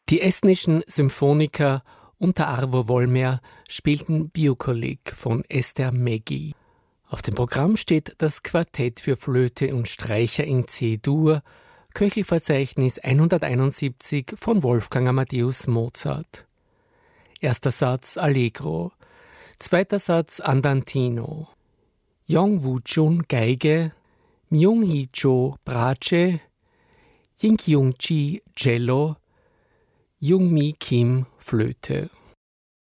Die estnischen Symphoniker unter Arvo Volmer spielten Biokolleg von Ester Mägi. Auf dem Programm steht das Quartett für Flöte und Streicher in C-Dur, Köchelverzeichnis 171 von Wolfgang Amadeus Mozart. Erster Satz Allegro, zweiter Satz Andantino. Yong-Woo Chun Geige, Myung-Hee Cho Bratsche, Ying-Kyung Chi Cello, Jung-Mi Kim Flöte.